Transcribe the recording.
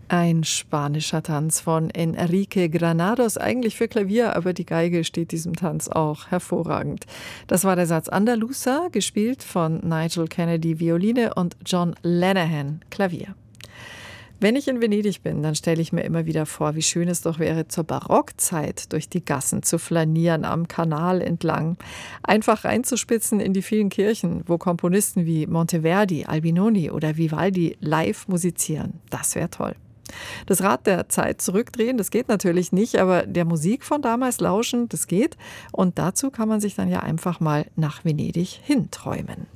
Ein spanischer Tanz von Enrique Granados, eigentlich für Klavier, aber die Geige steht diesem Tanz auch hervorragend. Das war der Satz Andalusa, gespielt von Nigel Kennedy Violine und John Lanahan Klavier. Wenn ich in Venedig bin, dann stelle ich mir immer wieder vor, wie schön es doch wäre, zur Barockzeit durch die Gassen zu flanieren, am Kanal entlang. Einfach reinzuspitzen in die vielen Kirchen, wo Komponisten wie Monteverdi, Albinoni oder Vivaldi live musizieren. Das wäre toll. Das Rad der Zeit zurückdrehen, das geht natürlich nicht, aber der Musik von damals lauschen, das geht. Und dazu kann man sich dann ja einfach mal nach Venedig hinträumen.